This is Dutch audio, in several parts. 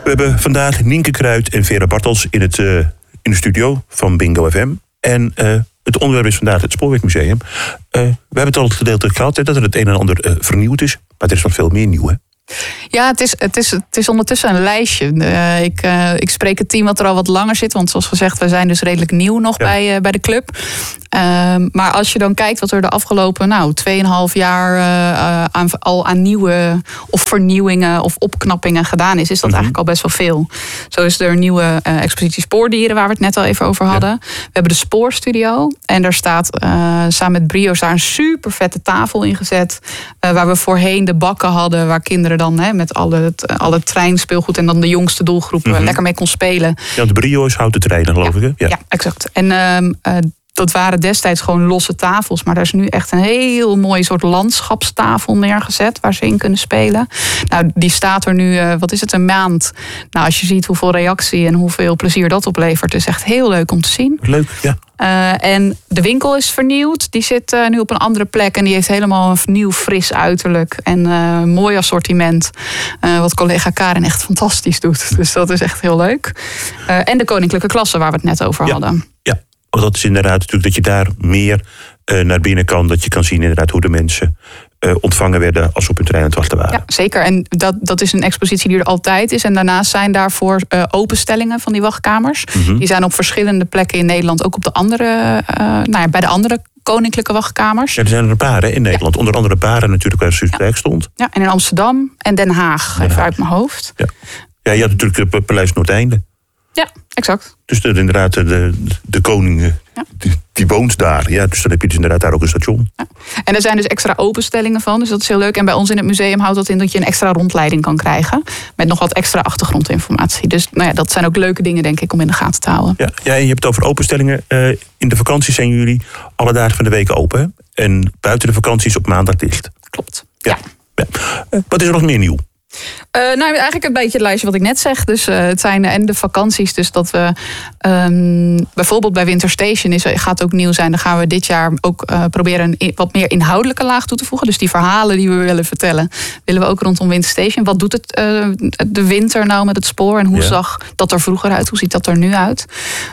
hebben vandaag Nienke Kruid en Vera Bartels in de studio van Bingo FM. En het onderwerp is vandaag het Spoorwegmuseum. We hebben het al gedeeltelijk gehad dat er het een en ander vernieuwd is. Maar er is nog veel meer nieuw, hè? Ja, het is ondertussen een lijstje. Ik spreek het team wat er al wat langer zit. Want zoals gezegd, we zijn dus redelijk nieuw nog bij de club. Maar als je dan kijkt wat er de afgelopen 2,5 jaar al aan nieuwe of vernieuwingen of opknappingen gedaan is dat eigenlijk al best wel veel. Zo is er een nieuwe expositie Spoordieren, waar we het net al even over hadden. We hebben de Spoorstudio. En daar staat samen met Brio's daar een super vette tafel in gezet. Waar we voorheen de bakken hadden, waar kinderen dan met alle treinspeelgoed en dan de jongste doelgroepen lekker mee kon spelen. Ja, de Brio is houten treinen, geloof ik, hè? Ja, exact. En dat waren destijds gewoon losse tafels. Maar daar is nu echt een heel mooi soort landschapstafel neergezet waar ze in kunnen spelen. Nou, die staat er nu, een maand. Nou, als je ziet hoeveel reactie en hoeveel plezier dat oplevert, is echt heel leuk om te zien. Leuk, ja. En de winkel is vernieuwd. Die zit nu op een andere plek en die heeft helemaal een nieuw fris uiterlijk en mooi assortiment. Wat collega Karin echt fantastisch doet. Dus dat is echt heel leuk. En de koninklijke klasse waar we het net over hadden. Ja. Dat is inderdaad natuurlijk dat je daar meer naar binnen kan. Dat je kan zien inderdaad hoe de mensen ontvangen werden als ze op hun trein aan het wachten waren. Ja, zeker. En dat is een expositie die er altijd is. En daarnaast zijn daarvoor openstellingen van die wachtkamers. Die zijn op verschillende plekken in Nederland. Ook op de andere, bij de andere koninklijke wachtkamers. Ja, er zijn er een paar in Nederland. Onder andere Baren natuurlijk waar Zuidwijk stond. Ja, en in Amsterdam en Den Haag. Even uit mijn hoofd. Ja, je had natuurlijk het Paleis Noordeinde. Ja, exact. Dus inderdaad, de koning die woont daar. Ja, dus dan heb je dus inderdaad daar ook een station. Ja. En er zijn dus extra openstellingen van, dus dat is heel leuk. En bij ons in het museum houdt dat in dat je een extra rondleiding kan krijgen. Met nog wat extra achtergrondinformatie. Dus dat zijn ook leuke dingen, denk ik, om in de gaten te houden. Ja, en je hebt het over openstellingen. In de vakantie zijn jullie alle dagen van de week open. En buiten de vakantie is op maandag dicht. Klopt. Ja. Wat is er nog meer nieuw? Eigenlijk een beetje het lijstje wat ik net zeg. Dus het zijn en de vakanties. Dus dat we bijvoorbeeld bij Winter Station gaat ook nieuw zijn. Dan gaan we dit jaar ook proberen een wat meer inhoudelijke laag toe te voegen. Dus die verhalen die we willen vertellen, willen we ook rondom Winter Station. Wat doet de winter nou met het spoor? En hoe zag dat er vroeger uit? Hoe ziet dat er nu uit?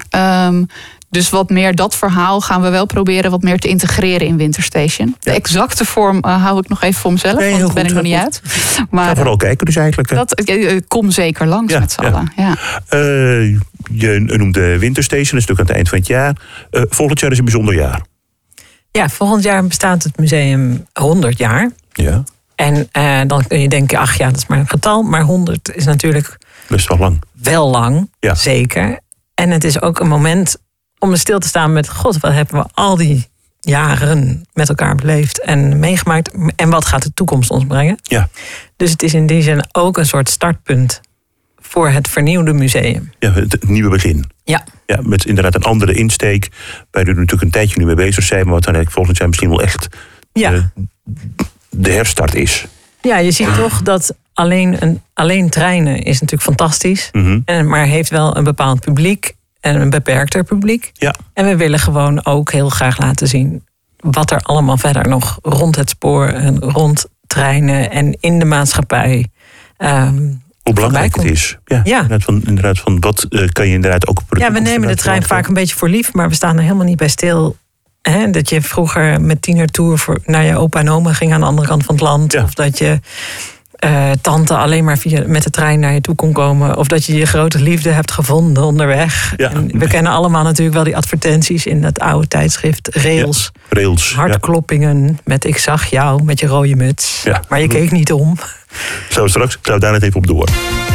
Dus wat meer dat verhaal gaan we wel proberen wat meer te integreren in Winter Station. De exacte vorm hou ik nog even voor mezelf, want daar ben ik nog niet uit. Maar ga vooral kijken dus eigenlijk. Kom zeker langs met z'n allen. Ja. Je noemde Winter Station, dat is natuurlijk aan het eind van het jaar. Volgend jaar is een bijzonder jaar. Ja, volgend jaar bestaat het museum 100 jaar. Ja. En dan kun je denken, dat is maar een getal. Maar 100 is natuurlijk best wel lang. Wel lang, zeker. En het is ook een moment om er stil te staan met, God, wat hebben we al die jaren met elkaar beleefd en meegemaakt. En wat gaat de toekomst ons brengen? Ja. Dus het is in die zin ook een soort startpunt voor het vernieuwde museum. Ja, het nieuwe begin. Ja, met inderdaad een andere insteek. Waar jullie natuurlijk een tijdje nu mee bezig zijn, maar wat dan eigenlijk volgend jaar misschien wel echt de herstart is. Ja, je ziet toch dat alleen treinen is natuurlijk fantastisch. Maar heeft wel een bepaald publiek. En een beperkter publiek. Ja. En we willen gewoon ook heel graag laten zien wat er allemaal verder nog rond het spoor en rond treinen en in de maatschappij. Hoe belangrijk het is. Ja. Inderdaad, van wat kan je inderdaad ook. Ja, we nemen de trein vaak een beetje voor lief, maar we staan er helemaal niet bij stil. Dat je vroeger met tienertour naar je opa en oma ging aan de andere kant van het land. Ja. Of dat je tante alleen maar met de trein naar je toe kon komen. Of dat je je grote liefde hebt gevonden onderweg. Ja. En we kennen allemaal natuurlijk wel die advertenties in dat oude tijdschrift Rails. Ja, Rails. Hartkloppingen met ik zag jou met je rode muts. Ja. Maar je keek niet om. Zo straks, ik zou daar net even op door.